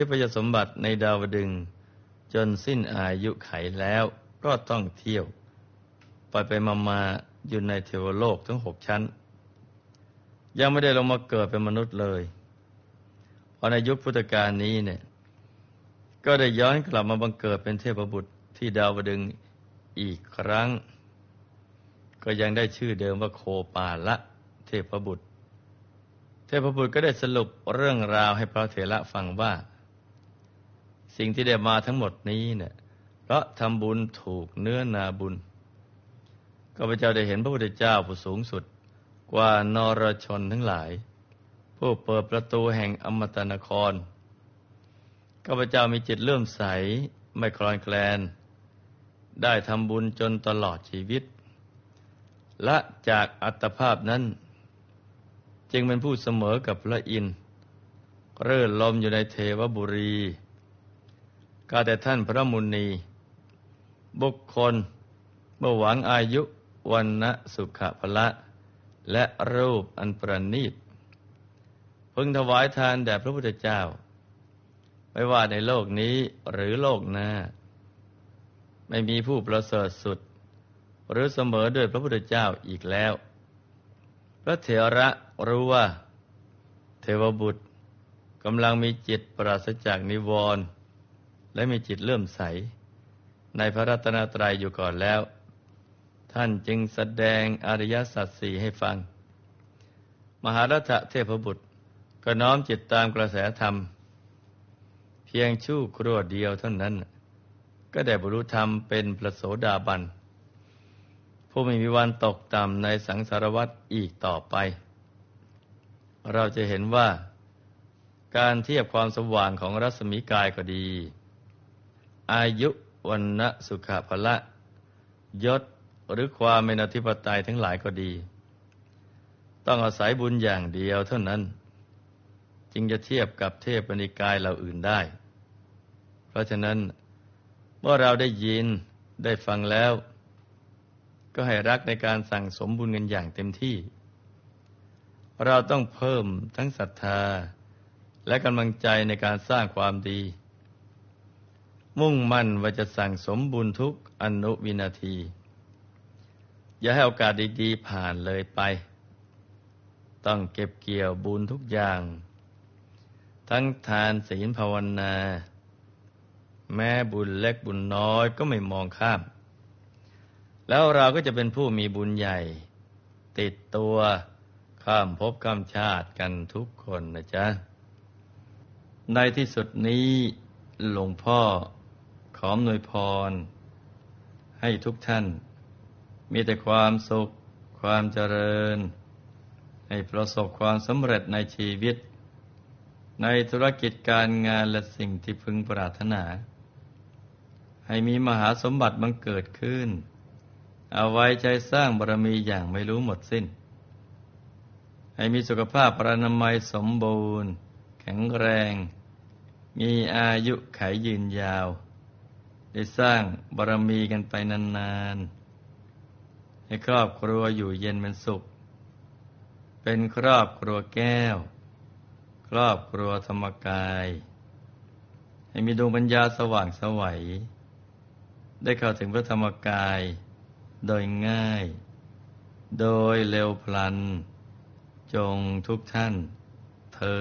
พยสมบัติในดาวดึงส์จนสิ้นอายุไขแล้วก็ต้องเที่ยวไปมาอยู่ในเทวโลกทั้ง6 ชั้นยังไม่ได้ลงมาเกิดเป็นมนุษย์เลยพอในยุคพุทธกาลนี้เนี่ยก็ได้ย้อนกลับมาบังเกิดเป็นเทพบุตรที่ดาวดึงส์อีกครั้งก็ยังได้ชื่อเดิมว่าโคปาละเทพบุตรก็ได้สรุปเรื่องราวให้พระเถระฟังว่าสิ่งที่ได้มาทั้งหมดนี้เนี่ยเพราะทำบุญถูกเนื้อนาบุญข้าพเจ้าได้เห็นพระพุทธเจ้าผู้สูงสุดกว่านรชนทั้งหลายผู้เปิดประตูแห่งอมตะนครข้าพเจ้ามีจิตเลื่อมใสไม่คลอนแคลนได้ทำบุญจนตลอดชีวิตและจากอัตภาพนั้นจึงเป็นผู้เสมอกับพระอินทร์เรื่อลมอยู่ในเทวบุรีก็แต่ท่านพระมุนีบุคคลเมื่อหวังอายุวันนะสุขภละและรูปอันประณีตพึงถวายทานแด่พระพุทธเจ้าไม่ว่าในโลกนี้หรือโลกหน้าไม่มีผู้ประเสริฐสุดหรือเสมอด้วยพระพุทธเจ้าอีกแล้วพระเถระรู้ว่าเทวบุตรกำลังมีจิตปราศจากนิวรณ์และมีจิตเลื่อมใสในพระรัตนตรัยอยู่ก่อนแล้วท่านจึงแสดงอริยสัจสี่ให้ฟังมหารัตเทพบุตรก็น้อมจิตตามกระแสธรรมเพียงชั่วครู่เดียวเท่านั้นก็ได้บรรลุธรรมเป็นพระโสดาบันผู้ไม่มีวันตกต่ำในสังสารวัฏอีกต่อไปเราจะเห็นว่าการเทียบความสว่างของรัศมีกายก็ดีอายุวันนะสุขภละยศหรือความเป็นอธิปไตยทั้งหลายก็ดีต้องอาศัยบุญอย่างเดียวเท่านั้นจึงจะเทียบกับเทพนิกายเหล่าอื่นได้เพราะฉะนั้นเมื่อเราได้ยินได้ฟังแล้วก็ให้รักในการสั่งสมบุญกันอย่างเต็มที่เราต้องเพิ่มทั้งศรัทธาและกำลังใจในการสร้างความดีมุ่งมั่นว่าจะสั่งสมบุญทุกอนุวินาทีอย่าให้โอกาสดีๆผ่านเลยไปต้องเก็บเกี่ยวบุญทุกอย่างทั้งทานศีลภาวนาแม้บุญเล็กบุญน้อยก็ไม่มองข้ามแล้วเราก็จะเป็นผู้มีบุญใหญ่ติดตัวข้ามภพข้ามชาติกันทุกคนนะจ๊ะในที่สุดนี้หลวงพ่อขออำนวยพรให้ทุกท่านมีแต่ความสุขความเจริญให้ประสบความสำเร็จในชีวิตในธุรกิจการงานและสิ่งที่พึงปรารถนาให้มีมหาสมบัติบังเกิดขึ้นเอาไว้ใจสร้างบารมีอย่างไม่รู้หมดสิ้นให้มีสุขภาพพรรณนามัยสมบูรณ์แข็งแรงมีอายุขัยยืนยาวได้สร้างบารมีกันไปนานๆให้ครอบครัวอยู่เย็นเป็นสุขเป็นครอบครัวแก้วครอบครัวธรรมกายให้มีดวงปัญญาสว่างไสวได้เข้าถึงพระธรรมกายโดยง่ายโดยเร็วพลันจงทุกท่านเทอญ